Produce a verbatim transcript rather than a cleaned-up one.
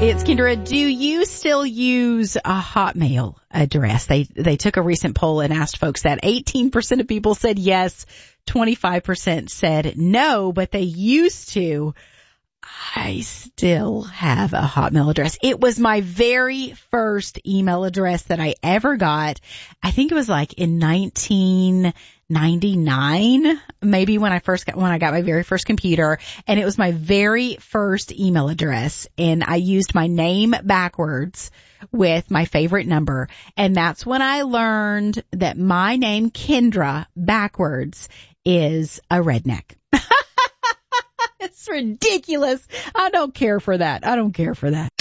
It's Kendra. Do you still use a Hotmail address? They they took a recent poll and asked folks that. eighteen percent of people said yes, twenty-five percent said no, but they used to. I still have a Hotmail address. It was my very first email address that I ever got. I think it was like in nineteen ninety-nine, maybe when I first got, when I got my very first computer, and it was my very first email address, and I used my name backwards with my favorite number, and that's when I learned that my name, Kendra, backwards is a redneck. It's ridiculous. I don't care for that. I don't care for that.